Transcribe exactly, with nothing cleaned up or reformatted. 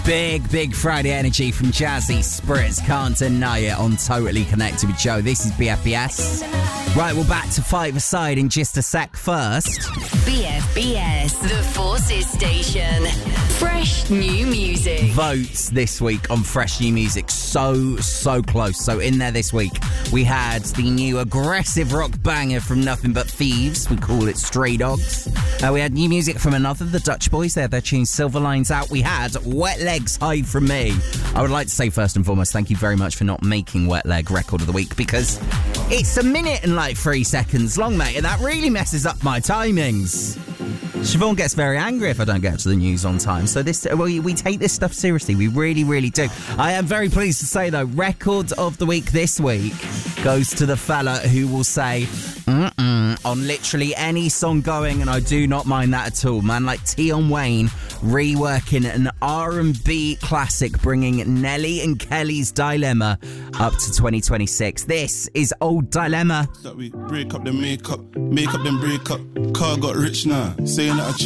Big, big Friday energy from Jazzy Spritz. Can't deny it on Totally Connected with Joe. This is B F B S. Right, we're back to five aside in just a sec. First, B F B S, the Forces Station. Fresh new music. Votes this week on Fresh New Music. So, so close. So in there this week, we had the new aggressive rock banger from Nothing But Thieves. We call it Stray Dogs. Uh, we had new music from another, the Dutch Boys. They had their tune Silver Lines out. We had Wet Legs Hide From Me. I would like to say first and foremost, thank you very much for not making Wet Leg Record of the Week, because it's a minute and like three seconds long, mate, and that really messes up my timings. Siobhan gets very angry if I don't get to the news on time. So this, we, we take this stuff seriously. We really, really do. I am very pleased to say, though, Record of the Week this week goes to the fella who will say mm-mm on literally any song going, and I do not mind that at all. Man like Tion Wayne reworking an R and B classic, bringing Nelly and Kelly's Dilemma up to twenty twenty-six. This is Old Dilemma. That we break up the makeup, make up then break up. Car got rich now, saying that I